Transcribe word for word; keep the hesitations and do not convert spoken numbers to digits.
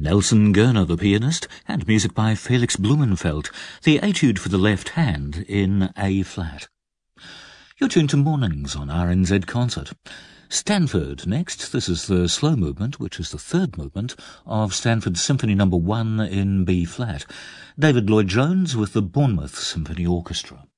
Nelson Gerner, the pianist, and music by Felix Blumenfeld, the Etude for the Left Hand in A-flat. You're tuned to Mornings on R N Z Concert. Stanford next. This is the slow movement, which is the third movement of Stanford Symphony Number One in B-flat. David Lloyd-Jones with the Bournemouth Symphony Orchestra.